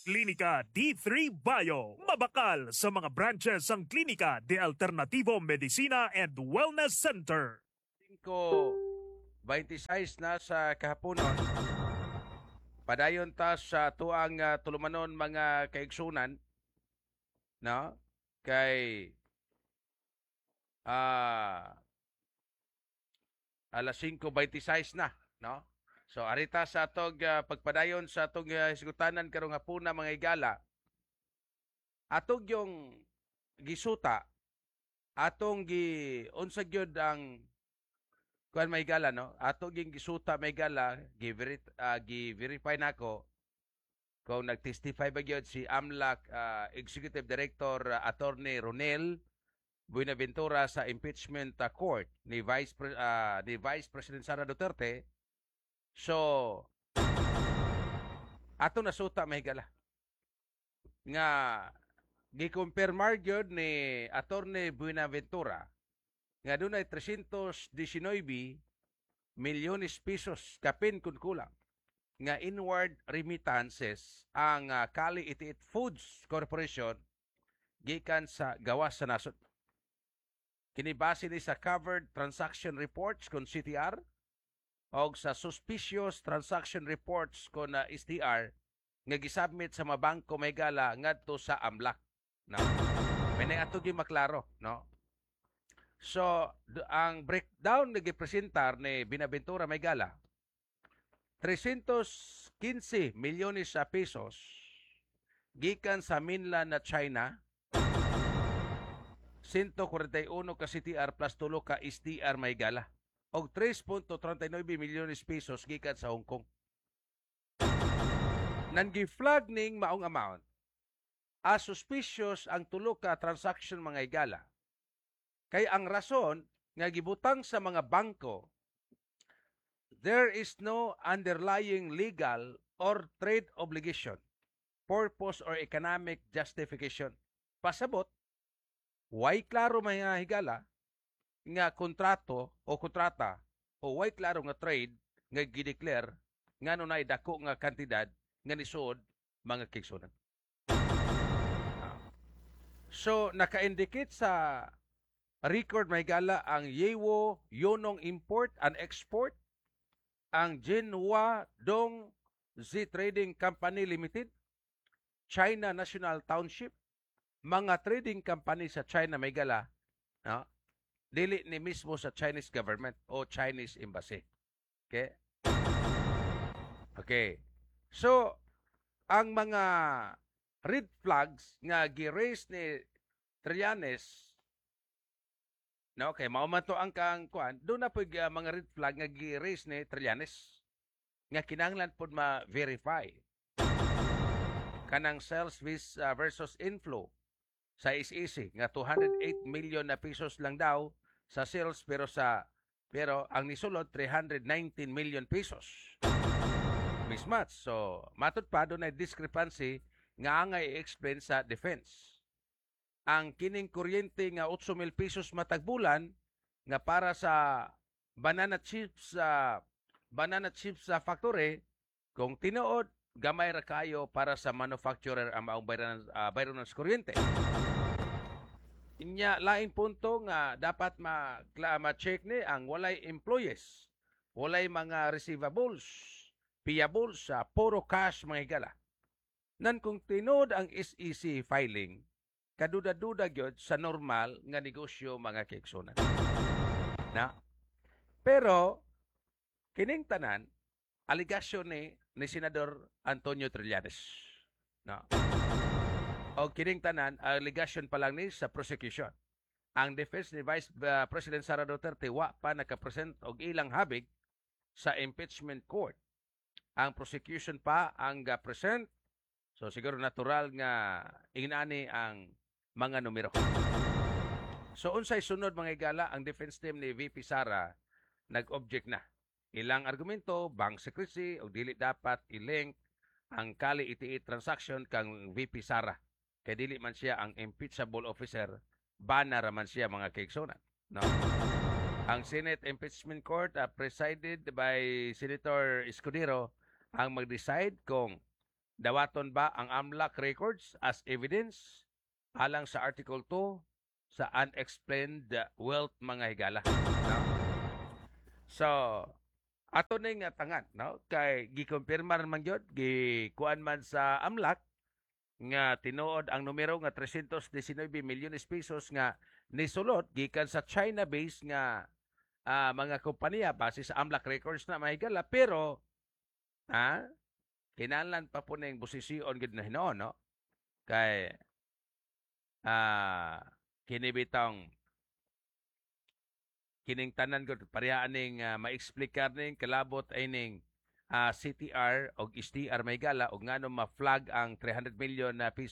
Klinika D3 Bio. Mabakal sa mga branches ang Klinika de Alternativo Medicina and Wellness Center. 5:26 na sa kahaponon. Padayon ta sa tuang tulumanon mga kaigsunan, no? Kay alas 5:26 na, no? So arita sa atong pagpadayon sa atong hisgutanan karong hapuna mga higala. Atong yung gisuta, atong unsa gyud ang kuan may gala, no? Ato ging gisuta may gala, gi-verify nako kung nag-testify ba gyud si AMLAC Executive Director Attorney Ronel Buenaventura sa impeachment court ni Vice President Sara Duterte. So ato nasuta may gala nga gi-confirmar gyud ni Attorney Buenaventura nga dunay 319 milyones pesos kapin kun kulang nga inward remittances ang Kali Itiit Foods Corporation gikan sa gawas sa nasod. Kini base ni sa covered transaction reports kon CTR o sa suspicious transaction reports kon STR nga gisubmit sa mga bangko may gala ngadto sa AMLAC. No? May ato gi maklaro, no? So, ang breakdown na gipresentar ni Binaventura Maygala, 315 milyones sa pesos gikan sa mainland na China, 141 ka CTR plus tulo ka STR Maygala, o 3.39 milyones pesos gikan sa Hong Kong. Nang-gi-flag ning maong amount, as suspicious ang tulo ka transaction mga higala. Kay ang rason nga gibutang sa mga bangko, there is no underlying legal or trade obligation, purpose or economic justification. Pasabot, way klaro mga higala nga kontrato o kontrata o way klaro nga trade nga gideclare nga nunay dako nga kantidad nga nisuod mga kigsunan. So, naka-indicate sa record may gala ang Yewo Yonong Import and Export, ang Jinhua Dong Z Trading Company Limited, China National Township, mga trading company sa China may gala, no? Dili ni mismo sa Chinese government o Chinese embassy. Okay? Okay. So, ang mga red flags nga gi-raise ni Trillanes, no, kay mao man to ang kang kuan, do na pud mga red flag nga gi-raise ni Trillanes nga kinahanglan pud ma-verify kanang sales versus inflow sa SEC nga 208 million na pesos lang daw sa sales pero ang nisulod 319 million pesos. Mismatch. So matud pa do na discrepancy nga angay i-explain sa defense. Ang kining kuryente nga 8,000 pesos matag bulan nga para sa banana chips sa factory, kung tinuod gamay ra kayo para sa manufacturer ang maong bayranan sa kuryente. Inya lain punto nga dapat ma-check ni ang walay employees, walay mga receivables, payables sa puro cash mga higala. Nan kung tinuod ang SEC filing, kaduda-duda gyud sa normal nga negosyo mga kaigsunan. Na? Pero kining tanan aligasyon ni Senador Antonio Trillanes. No. O kining tanan aligasyon pa lang ni sa prosecution. Ang defense ni Vice President Sara Duterte wa pa nakapresent og ilang habig sa impeachment court. Ang prosecution pa ang present. So siguro natural nga inani ang mga numero. So unsay sunod mga higala, ang defense team ni VP Sara nag-object na. Ilang argumento, bank secrecy o dili dapat i-link ang Kali Itiit transaction kang VP Sara. Kay dili man siya ang impeachable officer, bana ra man siya mga kaigsunan. No. Ang Senate Impeachment Court presided by Senator Escudero ang mag-decide kung dawaton ba ang AMLAC records as evidence alang sa Article 2 sa unexplained wealth mga higala. No? So, ato ning tangan, no? Kay gikumpirma man gyud, gikuan man sa AMLAC nga tinuod ang numero nga 319 milyones pesos nga nisulod gikan sa China base nga mga kompanya base sa AMLAC records na mahigala, pero kinahanglan pa po ning busision gid na hinoon, no? Kay kini bitang kining tanan gud parehaan ning ma-explicar ning kalabot ay ning CTR o STR mahigala og ngano ma-flag ang 300 million na pesos